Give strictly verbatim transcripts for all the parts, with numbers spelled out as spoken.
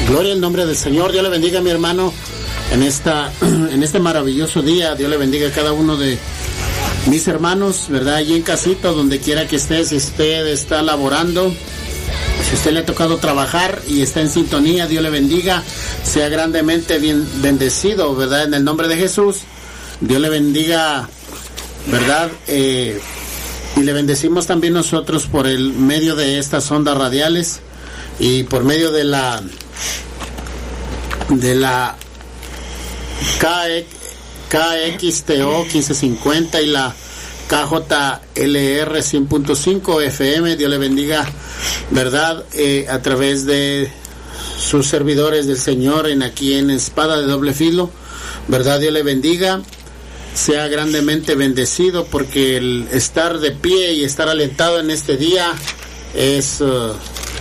Gloria al nombre del Señor. Dios le bendiga, mi hermano, en esta en este maravilloso día. Dios le bendiga a cada uno de mis hermanos, ¿verdad? Allí en casita, donde quiera que esté, si usted está laborando, si usted le ha tocado trabajar y está en sintonía, Dios le bendiga, sea grandemente bien bendecido, ¿verdad? En el nombre de Jesús, Dios le bendiga, ¿verdad? Eh, y le bendecimos también nosotros por el medio de estas ondas radiales y por medio de la de la K X T O quince cincuenta y la K J L R cien punto cinco F M. Dios le bendiga, ¿verdad? Eh, a través de sus servidores del Señor en aquí en Espada de Doble Filo, ¿verdad? Dios le bendiga, sea grandemente bendecido, porque el estar de pie y estar alentado en este día es uh,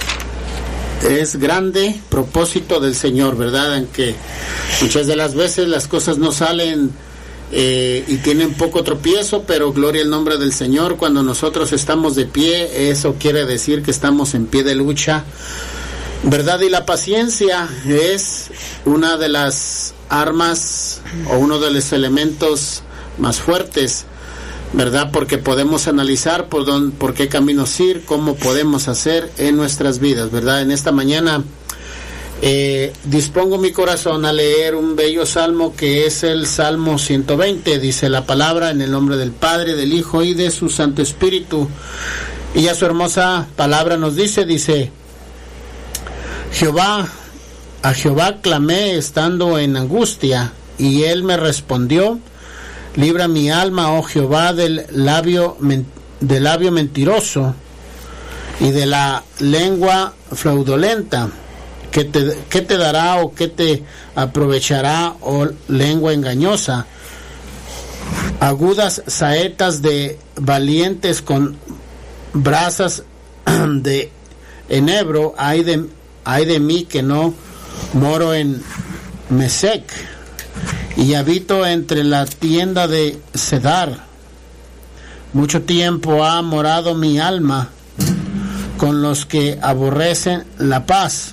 es grande propósito del Señor, ¿verdad? Aunque muchas de las veces las cosas no salen eh, y tienen poco tropiezo, pero gloria al nombre del Señor. Cuando nosotros estamos de pie, eso quiere decir que estamos en pie de lucha, ¿verdad? Y la paciencia es una de las armas o uno de los elementos más fuertes, ¿verdad? Porque podemos analizar por dónde, por qué caminos ir, cómo podemos hacer en nuestras vidas, ¿verdad? En esta mañana eh, dispongo mi corazón a leer un bello salmo que es el Salmo ciento veinte. Dice la palabra: en el nombre del Padre, del Hijo y de su Santo Espíritu. Y a su hermosa palabra nos dice, dice: Jehová, a Jehová clamé estando en angustia, y él me respondió. Libra mi alma, oh Jehová, del labio, del labio mentiroso y de la lengua fraudulenta. ¿Qué te, qué te dará o qué te aprovechará, oh lengua engañosa? Agudas saetas de valientes con brasas de enebro, hay de, hay de mí que no moro en Mesec, y habito entre la tienda de Cedar. Mucho tiempo ha morado mi alma con los que aborrecen la paz,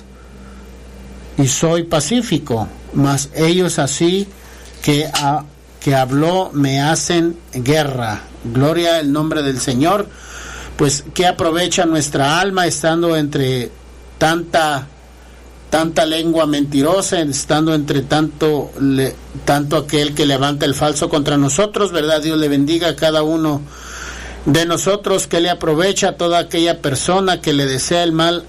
y soy pacífico, mas ellos así que, a, que habló me hacen guerra. Gloria al nombre del Señor. Pues ¿qué aprovecha nuestra alma estando entre tanta tanta lengua mentirosa, estando entre tanto le, tanto aquel que levanta el falso contra nosotros, ¿verdad? Dios le bendiga a cada uno de nosotros. Que le aprovecha a toda aquella persona que le desea el mal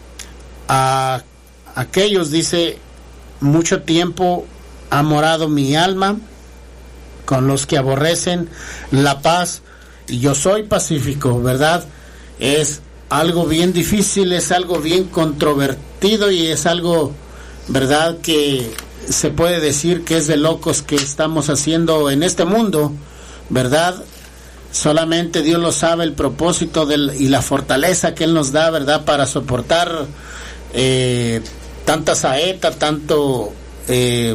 a aquellos. Dice: mucho tiempo ha morado mi alma con los que aborrecen la paz, y yo soy pacífico, ¿verdad? Es algo bien difícil, es algo bien controvertido, y es algo, ¿verdad?, que se puede decir que es de locos que estamos haciendo en este mundo, ¿verdad? Solamente Dios lo sabe, el propósito del, y la fortaleza que Él nos da, ¿verdad?, para soportar eh, tanta saeta, tanto eh,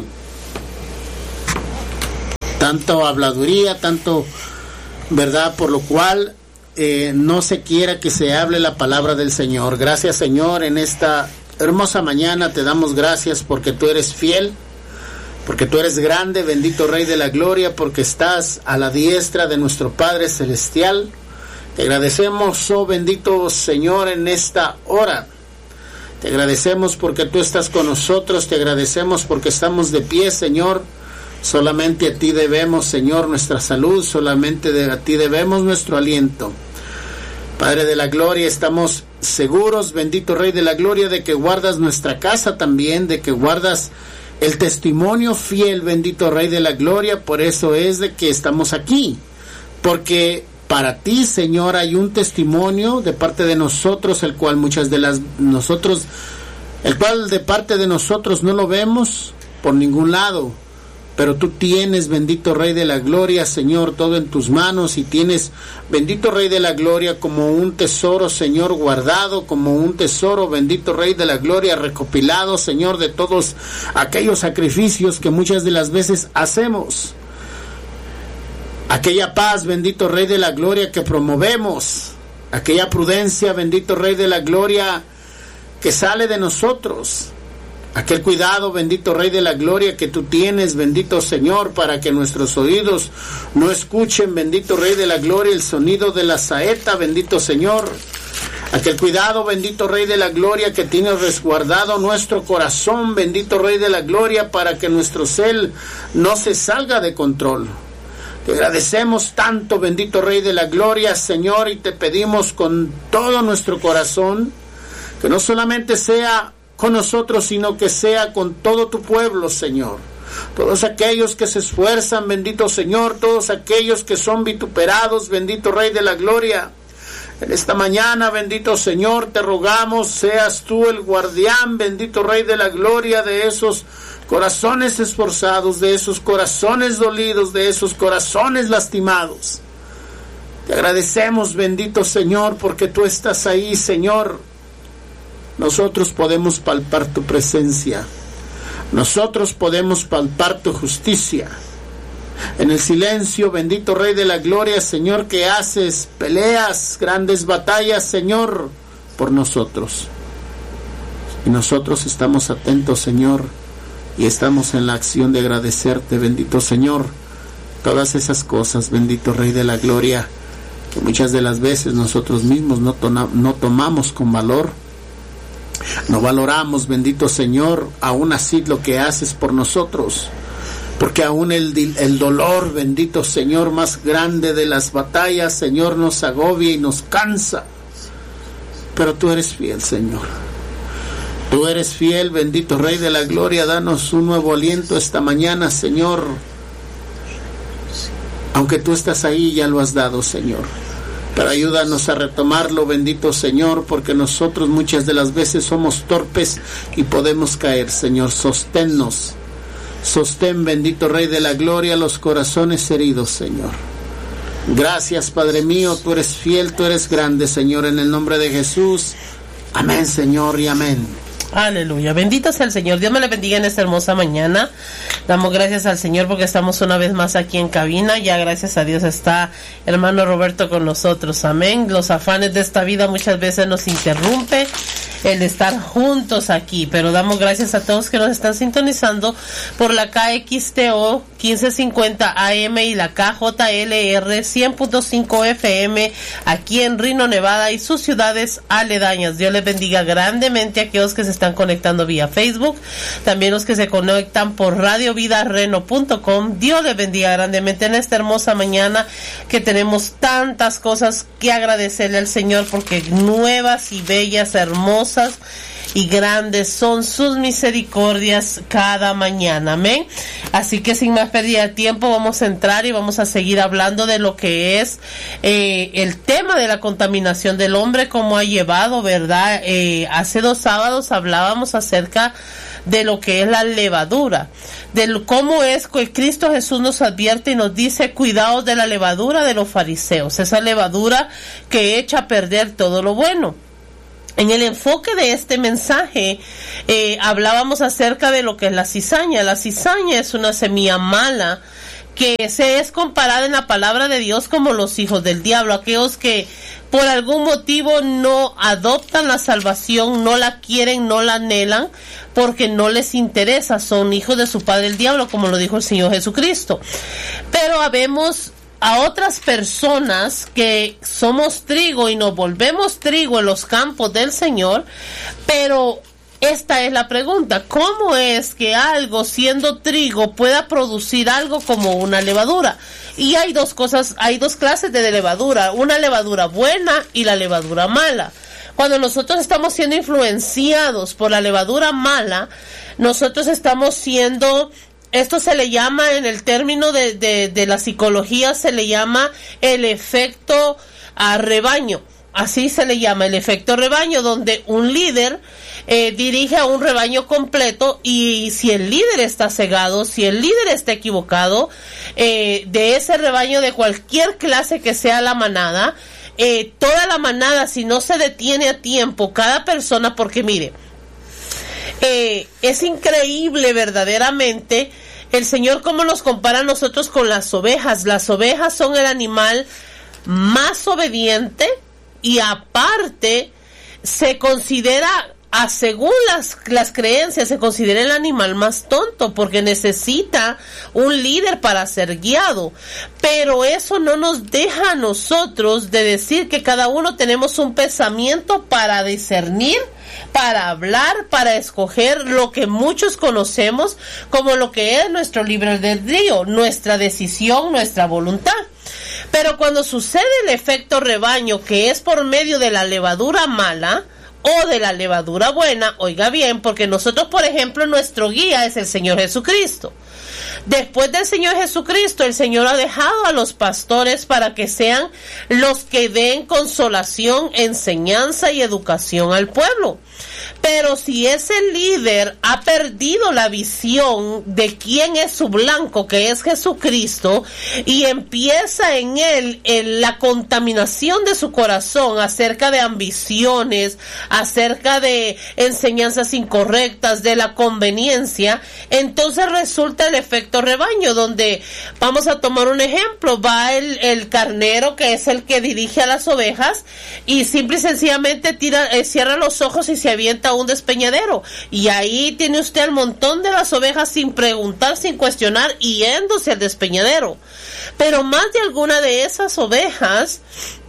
tanto habladuría, tanto, ¿verdad?, por lo cual Eh, no se quiera que se hable la palabra del Señor. Gracias, Señor, en esta hermosa mañana te damos gracias porque tú eres fiel, porque tú eres grande, bendito Rey de la Gloria, porque estás a la diestra de nuestro Padre Celestial. Te agradecemos, oh bendito Señor, en esta hora. Te agradecemos porque tú estás con nosotros, te agradecemos porque estamos de pie, Señor. Solamente a ti debemos, Señor, nuestra salud, solamente de, a ti debemos nuestro aliento. Padre de la Gloria, estamos seguros, bendito Rey de la Gloria, de que guardas nuestra casa también, de que guardas el testimonio fiel, bendito Rey de la Gloria. Por eso es de que estamos aquí, porque para ti, Señor, hay un testimonio de parte de nosotros, el cual muchas de las nosotros, el cual de parte de nosotros no lo vemos por ningún lado. Pero tú tienes, bendito Rey de la Gloria, Señor, todo en tus manos, y tienes, bendito Rey de la Gloria, como un tesoro, Señor, guardado, como un tesoro, bendito Rey de la Gloria, recopilado, Señor, de todos aquellos sacrificios que muchas de las veces hacemos. Aquella paz, bendito Rey de la Gloria, que promovemos, aquella prudencia, bendito Rey de la Gloria, que sale de nosotros, aquel cuidado, bendito Rey de la Gloria, que tú tienes, bendito Señor, para que nuestros oídos no escuchen, bendito Rey de la Gloria, el sonido de la saeta, bendito Señor. Aquel cuidado, bendito Rey de la Gloria, que tienes resguardado nuestro corazón, bendito Rey de la Gloria, para que nuestro cel no se salga de control. Te agradecemos tanto, bendito Rey de la Gloria, Señor, y te pedimos con todo nuestro corazón, que no solamente sea con nosotros, sino que sea con todo tu pueblo, Señor. Todos aquellos que se esfuerzan, bendito Señor, todos aquellos que son vituperados, bendito Rey de la Gloria. En esta mañana, bendito Señor, te rogamos, seas tú el guardián, bendito Rey de la Gloria, de esos corazones esforzados, de esos corazones dolidos, de esos corazones lastimados. Te agradecemos, bendito Señor, porque tú estás ahí, Señor. Nosotros podemos palpar tu presencia. Nosotros podemos palpar tu justicia. En el silencio, bendito Rey de la Gloria, Señor, que haces peleas, grandes batallas, Señor, por nosotros. Y nosotros estamos atentos, Señor, y estamos en la acción de agradecerte, bendito Señor, todas esas cosas, bendito Rey de la Gloria, que muchas de las veces nosotros mismos no, tona, no tomamos con valor, no valoramos, bendito Señor, aún así lo que haces por nosotros. Porque aún el, el dolor, bendito Señor, más grande de las batallas, Señor, nos agobia y nos cansa. Pero tú eres fiel, Señor. Tú eres fiel, bendito Rey de la Gloria. Danos un nuevo aliento esta mañana, Señor. Aunque tú estás ahí, ya lo has dado, Señor. Pero ayúdanos a retomarlo, bendito Señor, porque nosotros muchas de las veces somos torpes y podemos caer, Señor. Sosténnos. Sostén, bendito Rey de la Gloria, los corazones heridos, Señor. Gracias, Padre mío, tú eres fiel, tú eres grande, Señor, en el nombre de Jesús. Amén, Señor, y amén. Aleluya, bendito sea el Señor. Dios me le bendiga en esta hermosa mañana. Damos gracias al Señor porque estamos una vez más aquí en cabina. Ya gracias a Dios está hermano Roberto con nosotros. Amén. Los afanes de esta vida muchas veces nos interrumpe el estar juntos aquí, pero damos gracias a todos que nos están sintonizando por la K X T O quince cincuenta A M y la K J L R cien punto cinco F M aquí en Reno, Nevada y sus ciudades aledañas. Dios les bendiga grandemente a aquellos que se están conectando vía Facebook, también los que se conectan por radio vida reno punto com. Dios les bendiga grandemente en esta hermosa mañana que tenemos tantas cosas que agradecerle al Señor, porque nuevas y bellas, hermosas y grandes son sus misericordias cada mañana. Amén. Así que sin más pérdida de tiempo vamos a entrar y vamos a seguir hablando de lo que es eh, el tema de la contaminación del hombre, cómo ha llevado, ¿verdad? Eh, hace dos sábados hablábamos acerca de lo que es la levadura, de cómo es que Cristo Jesús nos advierte y nos dice: cuidaos de la levadura de los fariseos, esa levadura que echa a perder todo lo bueno. En el enfoque de este mensaje eh, hablábamos acerca de lo que es la cizaña. La cizaña es una semilla mala que se es comparada en la palabra de Dios como los hijos del diablo, aquellos que por algún motivo no adoptan la salvación, no la quieren, no la anhelan, porque no les interesa, son hijos de su padre el diablo, como lo dijo el Señor Jesucristo. Pero habemos a otras personas que somos trigo y nos volvemos trigo en los campos del Señor, pero esta es la pregunta: ¿cómo es que algo siendo trigo pueda producir algo como una levadura? Y hay dos cosas, hay dos clases de levadura, una levadura buena y la levadura mala. Cuando nosotros estamos siendo influenciados por la levadura mala, nosotros estamos siendo, esto se le llama en el término de, de, de la psicología, se le llama el efecto a rebaño. Así se le llama, el efecto rebaño, donde un líder eh, dirige a un rebaño completo, y si el líder está cegado, si el líder está equivocado, eh, de ese rebaño, de cualquier clase que sea la manada, eh, toda la manada, si no se detiene a tiempo, cada persona, porque mire, eh, es increíble verdaderamente el Señor cómo nos compara a nosotros con las ovejas. Las ovejas son el animal más obediente, y aparte se considera a según las, las creencias se considera el animal más tonto porque necesita un líder para ser guiado, pero eso no nos deja a nosotros de decir que cada uno tenemos un pensamiento para discernir, para hablar, para escoger lo que muchos conocemos como lo que es nuestro libre albedrío, nuestra decisión, nuestra voluntad. Pero cuando sucede el efecto rebaño, que es por medio de la levadura mala o de la levadura buena, oiga bien, porque nosotros, por ejemplo, nuestro guía es el Señor Jesucristo. Después del Señor Jesucristo, el Señor ha dejado a los pastores para que sean los que den consolación, enseñanza y educación al pueblo. Pero si ese líder ha perdido la visión de quién es su blanco, que es Jesucristo, y empieza en él en la contaminación de su corazón acerca de ambiciones, acerca de enseñanzas incorrectas, de la conveniencia, entonces resulta el efecto rebaño, donde vamos a tomar un ejemplo, va el, el carnero, que es el que dirige a las ovejas, y simple y sencillamente tira, eh, cierra los ojos y se avienta a un despeñadero, y ahí tiene usted al montón de las ovejas sin preguntar, sin cuestionar, y yéndose al despeñadero. Pero más de alguna de esas ovejas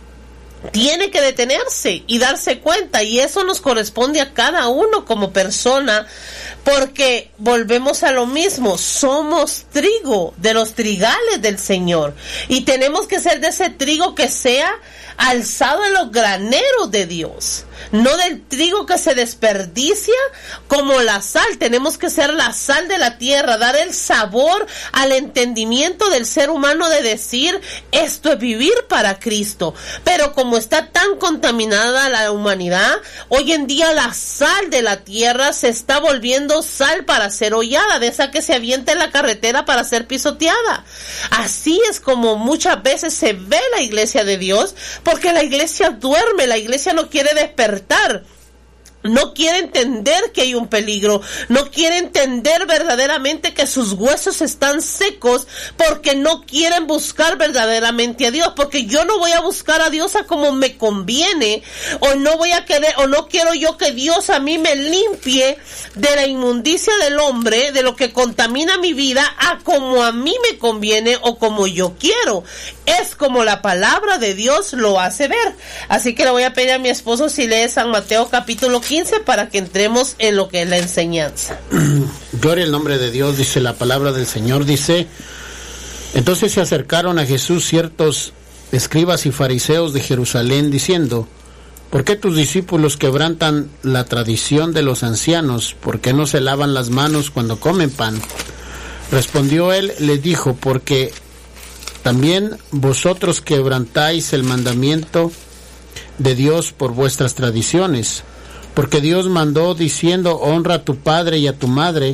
tiene que detenerse y darse cuenta, y eso nos corresponde a cada uno como persona, porque volvemos a lo mismo, somos trigo de los trigales del Señor, y tenemos que ser de ese trigo que sea alzado en los graneros de Dios, no del trigo que se desperdicia como la sal. Tenemos que ser la sal de la tierra, dar el sabor al entendimiento del ser humano de decir, esto es vivir para Cristo. Pero como está tan contaminada la humanidad, hoy en día la sal de la tierra se está volviendo sal para ser hollada, de esa que se avienta en la carretera para ser pisoteada. Así es como muchas veces se ve la iglesia de Dios, porque la iglesia duerme, la iglesia no quiere despertar, no quiere entender que hay un peligro, no quiere entender verdaderamente que sus huesos están secos, porque no quieren buscar verdaderamente a Dios, porque yo no voy a buscar a Dios a como me conviene, o no voy a querer, o no quiero yo que Dios a mí me limpie de la inmundicia del hombre, de lo que contamina mi vida, a como a mí me conviene o como yo quiero. Es como la palabra de Dios lo hace ver. Así que le voy a pedir a mi esposo si lee San Mateo capítulo quince para que entremos en lo que es la enseñanza. Gloria al nombre de Dios. Dice la palabra del Señor, dice: entonces se acercaron a Jesús ciertos escribas y fariseos de Jerusalén, diciendo: ¿por qué tus discípulos quebrantan la tradición de los ancianos? ¿Por qué no se lavan las manos cuando comen pan? Respondió él, les dijo: porque también vosotros quebrantáis el mandamiento de Dios por vuestras tradiciones. Porque Dios mandó diciendo: honra a tu padre y a tu madre,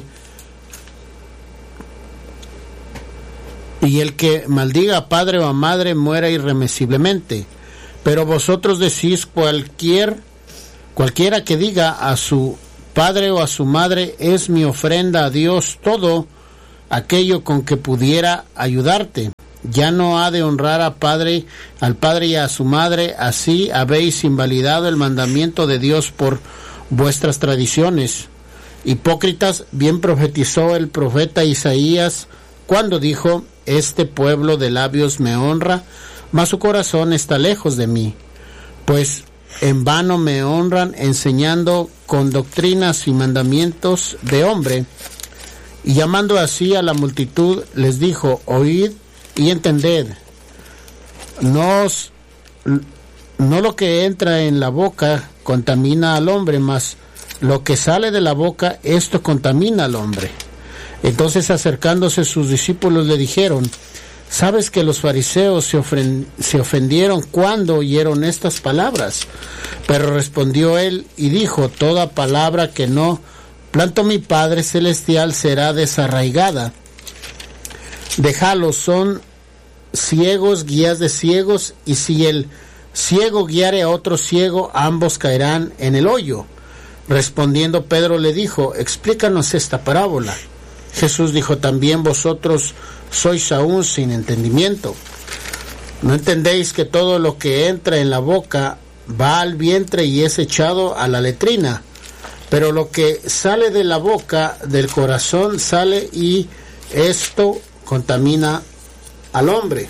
y el que maldiga a padre o a madre muera irremisiblemente. Pero vosotros decís: cualquier cualquiera que diga a su padre o a su madre, es mi ofrenda a Dios, todo aquello con que pudiera ayudarte, ya no ha de honrar a padre, al padre y a su madre. Así habéis invalidado el mandamiento de Dios por vuestras tradiciones. Hipócritas, bien profetizó el profeta Isaías cuando dijo: este pueblo de labios me honra, mas su corazón está lejos de mí. Pues en vano me honran, enseñando con doctrinas y mandamientos de hombre. Y llamando así a la multitud, les dijo: oíd y entended, no, os, no lo que entra en la boca contamina al hombre, mas lo que sale de la boca, esto contamina al hombre. Entonces, acercándose sus discípulos, le dijeron: ¿sabes que los fariseos se, ofend, se ofendieron cuando oyeron estas palabras? Pero respondió él y dijo: toda palabra que no plantó mi Padre Celestial será desarraigada. Déjalos, son ciegos, guías de ciegos, y si el ciego guiare a otro ciego, ambos caerán en el hoyo. Respondiendo Pedro le dijo: explícanos esta parábola. Jesús dijo: también vosotros sois aún sin entendimiento. ¿No entendéis que todo lo que entra en la boca va al vientre y es echado a la letrina? Pero lo que sale de la boca, del corazón sale, y esto contamina al hombre.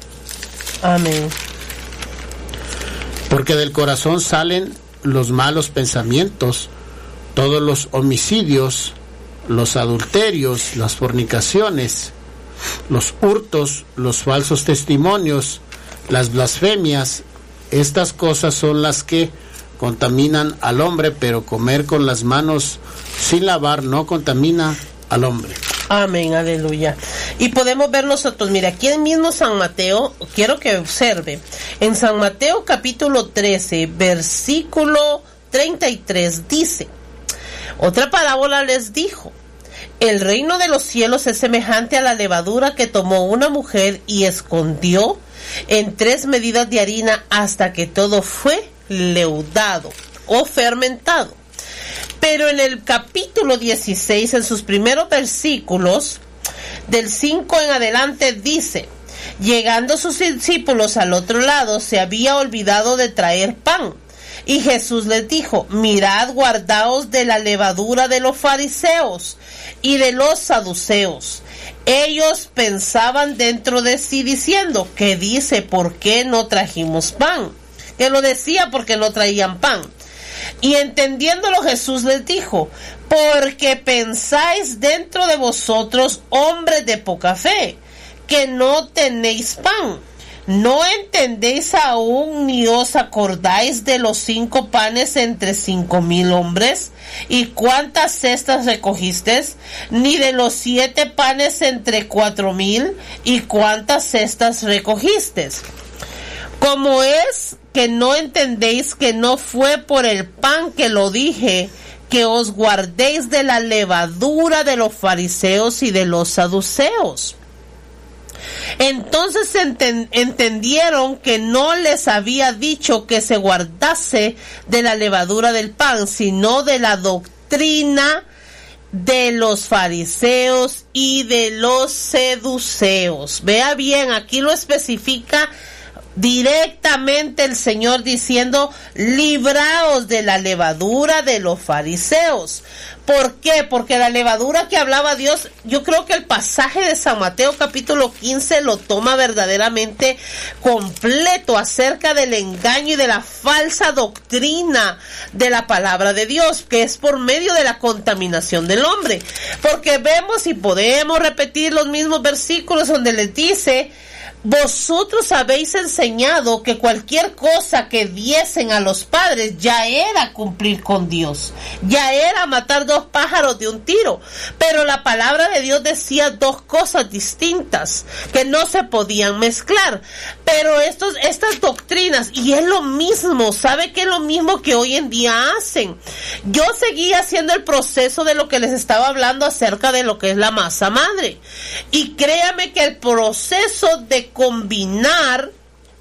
Amén. Porque del corazón salen los malos pensamientos, todos los homicidios, los adulterios, las fornicaciones, los hurtos, los falsos testimonios, las blasfemias. Estas cosas son las que contaminan al hombre, pero comer con las manos sin lavar no contamina al hombre. Amén, aleluya. Y podemos ver nosotros, mira, aquí en mismo San Mateo, quiero que observe, en San Mateo capítulo trece, versículo treinta y tres, dice: otra parábola les dijo: el reino de los cielos es semejante a la levadura que tomó una mujer y escondió en tres medidas de harina hasta que todo fue leudado o fermentado. Pero en el capítulo dieciséis, en sus primeros versículos, del cinco en adelante, dice: llegando sus discípulos al otro lado, se había olvidado de traer pan. Y Jesús les dijo: mirad, guardaos de la levadura de los fariseos y de los saduceos. Ellos pensaban dentro de sí diciendo: ¿qué dice? ¿Por qué no trajimos pan? Que lo decía porque no traían pan. Y entendiéndolo, Jesús les dijo: porque pensáis dentro de vosotros, hombres de poca fe, que no tenéis pan. ¿No entendéis aún ni os acordáis de los cinco panes entre cinco mil hombres? ¿Y cuántas cestas recogisteis? Ni de los siete panes entre cuatro mil, ¿y cuántas cestas recogisteis? Como es que no entendéis que no fue por el pan que lo dije, que os guardéis de la levadura de los fariseos y de los saduceos. Entonces enten- entendieron que no les había dicho que se guardase de la levadura del pan, sino de la doctrina de los fariseos y de los saduceos. Vea bien, aquí lo especifica directamente el Señor diciendo: libraos de la levadura de los fariseos. ¿Por qué? Porque la levadura que hablaba Dios, yo creo que el pasaje de San Mateo capítulo quince lo toma verdaderamente completo acerca del engaño y de la falsa doctrina de la palabra de Dios, que es por medio de la contaminación del hombre. Porque vemos y podemos repetir los mismos versículos donde les dice: vosotros habéis enseñado que cualquier cosa que diesen a los padres ya era cumplir con Dios, ya era matar dos pájaros de un tiro. Pero la palabra de Dios decía dos cosas distintas que no se podían mezclar. Pero estos, estas doctrinas, y es lo mismo, ¿sabe qué es lo mismo que hoy en día hacen? Yo seguí haciendo el proceso de lo que les estaba hablando acerca de lo que es la masa madre, y créame que el proceso de combinar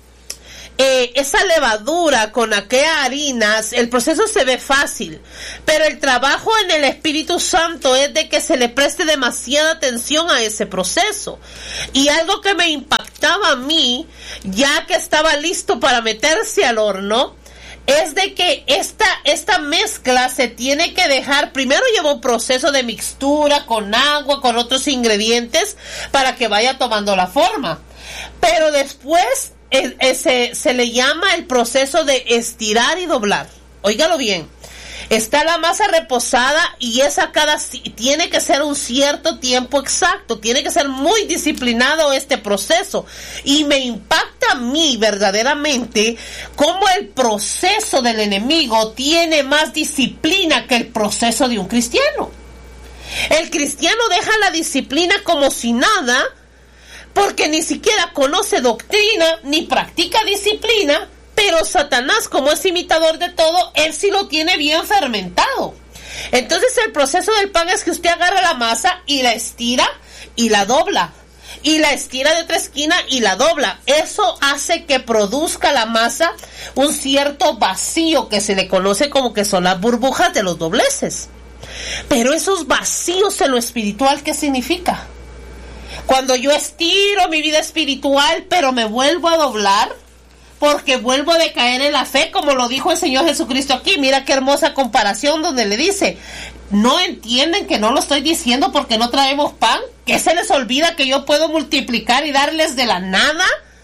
eh, esa levadura con aquellas harinas, el proceso se ve fácil, pero el trabajo en el Espíritu Santo es de que se le preste demasiada atención a ese proceso. Y algo que me impactaba a mí, ya que estaba listo para meterse al horno, es de que esta, esta mezcla se tiene que dejar, primero lleva un proceso de mixtura con agua, con otros ingredientes, para que vaya tomando la forma. Pero después eh, eh, se, se le llama el proceso de estirar y doblar. Óigalo bien. Está la masa reposada y esa cada tiene que ser un cierto tiempo exacto, tiene que ser muy disciplinado este proceso. Y me impacta a mí verdaderamente cómo el proceso del enemigo tiene más disciplina que el proceso de un cristiano. El cristiano deja la disciplina como si nada, porque ni siquiera conoce doctrina ni practica disciplina. Pero Satanás, como es imitador de todo, él sí lo tiene bien fermentado. Entonces el proceso del pan es que usted agarra la masa y la estira y la dobla. Y la estira de otra esquina y la dobla. Eso hace que produzca la masa un cierto vacío que se le conoce como que son las burbujas de los dobleces. Pero esos vacíos en lo espiritual, ¿qué significa? Cuando yo estiro mi vida espiritual, pero me vuelvo a doblar, porque vuelvo a decaer en la fe, como lo dijo el Señor Jesucristo aquí. Mira qué hermosa comparación donde le dice, ¿no entienden que no lo estoy diciendo porque no traemos pan? ¿Que se les olvida que yo puedo multiplicar y darles de la nada?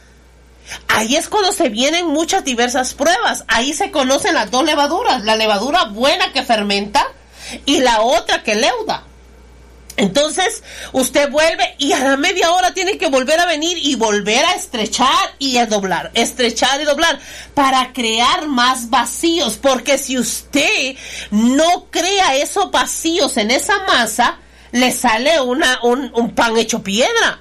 Ahí es cuando se vienen muchas diversas pruebas. Ahí se conocen las dos levaduras, la levadura buena que fermenta y la otra que leuda. Entonces usted vuelve y a la media hora tiene que volver a venir y volver a estrechar y a doblar, estrechar y doblar para crear más vacíos, porque si usted no crea esos vacíos en esa masa, le sale una, un, un pan hecho piedra.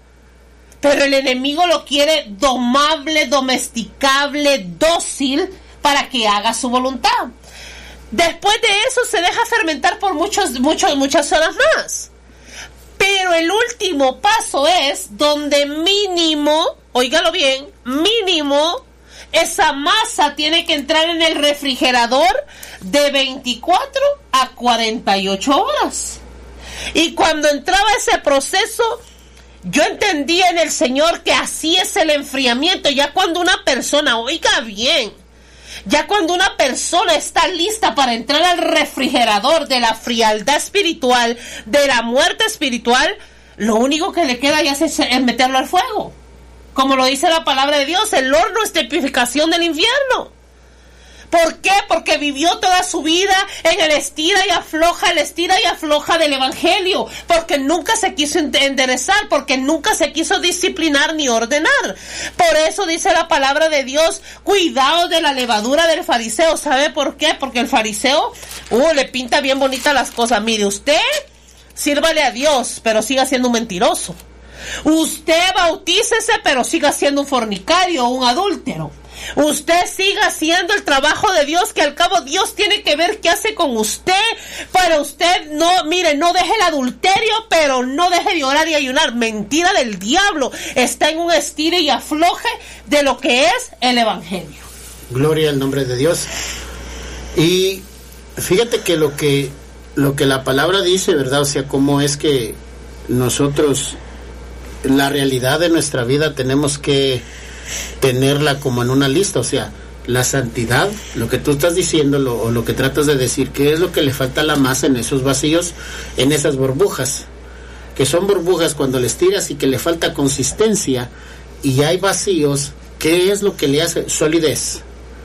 Pero el enemigo lo quiere domable, domesticable, dócil para que haga su voluntad. Después de eso se deja fermentar por muchos, muchos, muchas horas más. Pero el último paso es donde mínimo, óigalo bien, mínimo, esa masa tiene que entrar en el refrigerador de veinticuatro a cuarenta y ocho horas. Y cuando entraba ese proceso, yo entendía en el Señor que así es el enfriamiento. Ya cuando una persona, oiga bien, ya cuando una persona está lista para entrar al refrigerador de la frialdad espiritual, de la muerte espiritual, lo único que le queda ya es, es meterlo al fuego. Como lo dice la palabra de Dios, el horno es tipificación del infierno. ¿Por qué? Porque vivió toda su vida en el estira y afloja, el estira y afloja del evangelio, porque nunca se quiso enderezar, porque nunca se quiso disciplinar ni ordenar. Por eso dice la palabra de Dios, cuidado de la levadura del fariseo. ¿Sabe por qué? Porque el fariseo, uh, le pinta bien bonitas las cosas. Mire, usted sírvale a Dios, pero siga siendo un mentiroso. Usted bautícese, pero siga siendo un fornicario o un adúltero. Usted siga haciendo el trabajo de Dios, que al cabo Dios tiene que ver qué hace con usted. Pero usted no, mire, no deje el adulterio, pero no deje de orar y ayunar. Mentira del diablo. Está en un estire y afloje de lo que es el evangelio. Gloria al nombre de Dios. Y fíjate que lo que lo que la palabra dice, ¿verdad? O sea, cómo es que nosotros, la realidad de nuestra vida, tenemos que tenerla como en una lista. O sea, la santidad, lo que tú estás diciendo, lo, o lo que tratas de decir, ¿qué es lo que le falta a la masa en esos vacíos, en esas burbujas? Que son burbujas cuando les tiras y que le falta consistencia y hay vacíos. ¿Qué es lo que le hace? Solidez.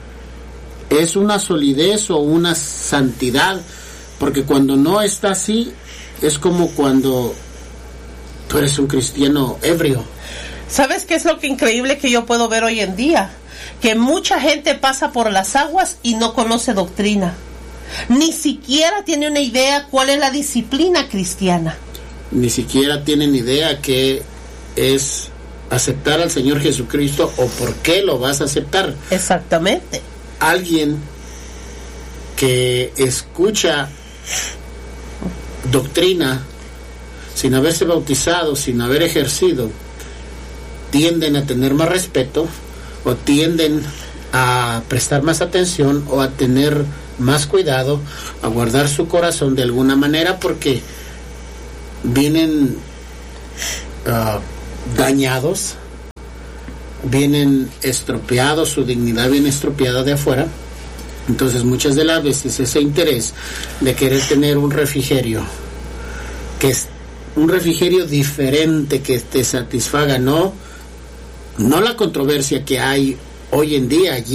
¿Es una solidez o una santidad? Porque cuando no está así, es como cuando tú eres un cristiano ebrio. ¿Sabes qué es lo que increíble que yo puedo ver hoy en día? Que mucha gente pasa por las aguas y no conoce doctrina. Ni siquiera tiene una idea cuál es la disciplina cristiana. Ni siquiera tienen idea qué es aceptar al Señor Jesucristo o por qué lo vas a aceptar. Exactamente. Alguien que escucha doctrina sin haberse bautizado, sin haber ejercido, tienden a tener más respeto o tienden a prestar más atención o a tener más cuidado, a guardar su corazón de alguna manera, porque vienen uh, dañados, vienen estropeados, su dignidad viene estropeada de afuera. Entonces muchas de las veces ese interés de querer tener un refrigerio, que es un refrigerio diferente, que te satisfaga, no no la controversia que hay hoy en día allí